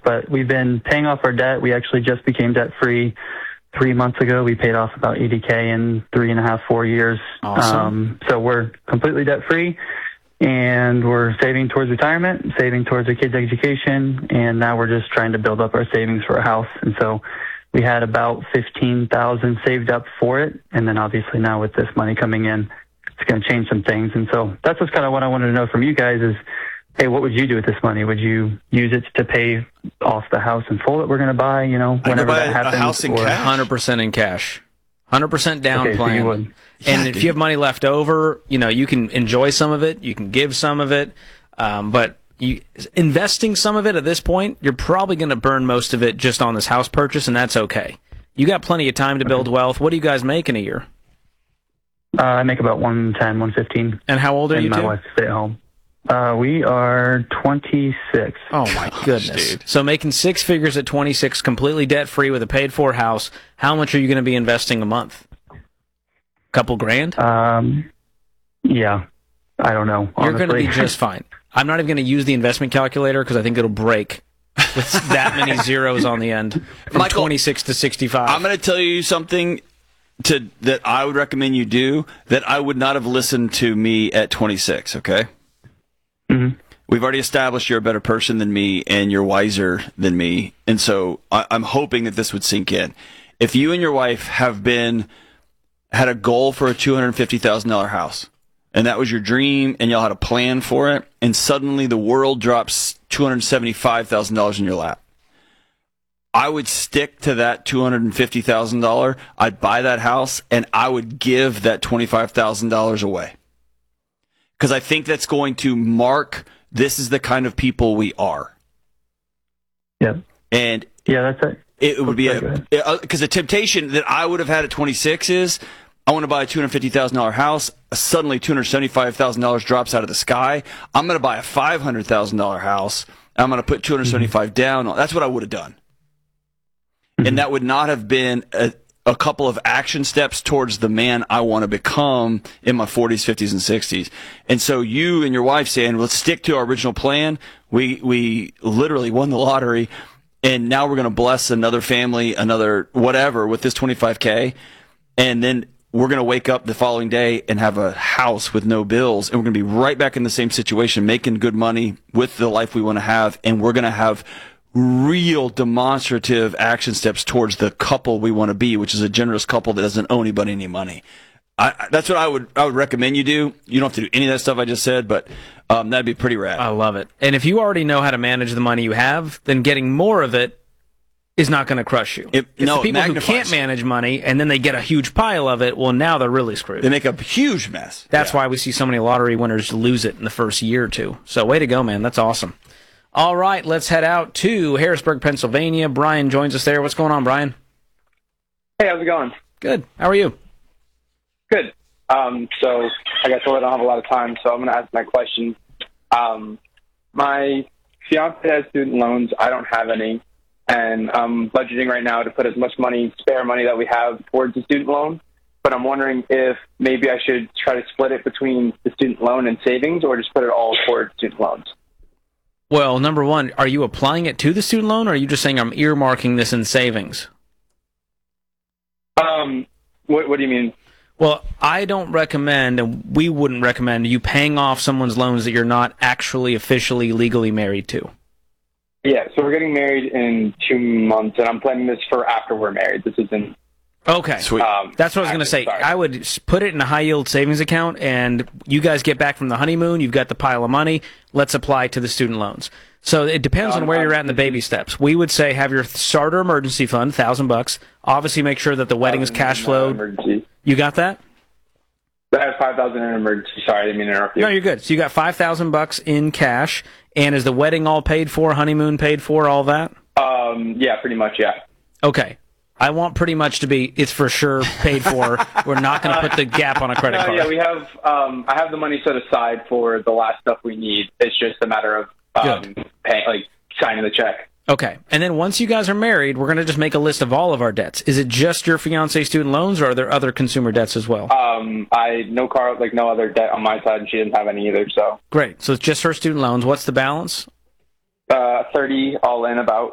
But we've been paying off our debt. We actually just became debt-free 3 months ago. We paid off about $80K in 3.5, 4 years. Awesome. So we're completely debt-free, and we're saving towards retirement, saving towards our kids' education, and now we're just trying to build up our savings for a house. And so we had about $15,000 saved up for it, and then obviously now with this money coming in, it's going to change some things. And so that's just kind of what I wanted to know from you guys is, hey, what would you do with this money? Would you use it to pay off the house in full that we're going to buy, whenever that happens? A house in cash? 100% in cash. 100% down plan. So you would. And if you have money left over, you can enjoy some of it. You can give some of it. But investing some of it at this point, you're probably going to burn most of it just on this house purchase, and that's okay. You got plenty of time to build wealth. What do you guys make in a year? I make about 110, 115. And how old are you and my wife stay at home. We are 26. Oh, my goodness. Dude. So making six figures at 26, completely debt-free with a paid-for house, how much are you going to be investing a month? Couple grand? Yeah. I don't know, honestly. You're going to be just fine. I'm not even going to use the investment calculator because I think it'll break with that many zeros on the end from Michael, 26 to 65. I'm going to tell you something that I would recommend you do that I would not have listened to me at 26, okay? Mm-hmm. We've already established you're a better person than me and you're wiser than me. And so I'm hoping that this would sink in. If you and your wife had a goal for a $250,000 house, and that was your dream, and y'all had a plan for it, and suddenly the world drops $275,000 in your lap, I would stick to that $250,000. I'd buy that house, and I would give that $25,000 away. Because I think that's going to mark this is the kind of people we are. Yeah. And yeah, that's it. It would be because the temptation that I would have had at 26 is I want to buy a $250,000 house. Suddenly, $275,000 drops out of the sky. I'm going to buy a $500,000 house. I'm going to put $275 down. That's what I would have done. And that would not have been a couple of action steps towards the man I want to become in my 40s, 50s, and 60s. And so you and your wife saying, let's stick to our original plan. We literally won the lottery, and now we're going to bless another family, another whatever, with this $25K. And then we're going to wake up the following day and have a house with no bills, and we're going to be right back in the same situation, making good money with the life we want to have, and we're going to have real demonstrative action steps towards the couple we want to be, which is a generous couple that doesn't owe anybody any money. That's what I would recommend you do. You don't have to do any of that stuff I just said, but that'd be pretty rad. I love it. And if you already know how to manage the money you have, then getting more of it is not going to crush you. It's the people who can't manage money and then they get a huge pile of it, well, now they're really screwed. They make a huge mess. That's why we see so many lottery winners lose it in the first year or two. So way to go, man. That's awesome. All right, let's head out to Harrisburg, Pennsylvania. Brian joins us there. What's going on, Brian? Hey, how's it going? Good. How are you? Good. So I guess I don't have a lot of time, so I'm going to ask my question. My fiance has student loans. I don't have any. And I'm budgeting right now to put as much spare money that we have towards the student loan. But I'm wondering if maybe I should try to split it between the student loan and savings, or just put it all towards student loans. Well, number one, are you applying it to the student loan, or are you just saying I'm earmarking this in savings? What do you mean? Well, I don't recommend, and we wouldn't recommend, you paying off someone's loans that you're not actually officially legally married to. Yeah, so we're getting married in 2 months, and I'm planning this for after we're married. This isn't... Okay. Sweet. That's what I was going to say. Sorry. I would put it in a high-yield savings account, and you guys get back from the honeymoon, you've got the pile of money, let's apply to the student loans. So it depends on where you're at in the baby steps. We would say have your starter emergency fund, $1,000. Obviously, make sure that the wedding is cash flowed. You got that? I have $5,000 in an emergency. Sorry, I didn't mean to interrupt you. No, you're good. So you got $5,000 in cash, and is the wedding all paid for, honeymoon paid for, all that? Yeah, pretty much, yeah. Okay. I want pretty much to be, it's for sure paid for. We're not going to put the gap on a credit card. Yeah, we have, I have the money set aside for the last stuff we need. It's just a matter of signing the check. Okay. And then once you guys are married, we're going to just make a list of all of our debts. Is it just your fiance's student loans, or are there other consumer debts as well? No other debt on my side, and she didn't have any either, so. Great. So it's just her student loans. What's the balance? 30 all in about.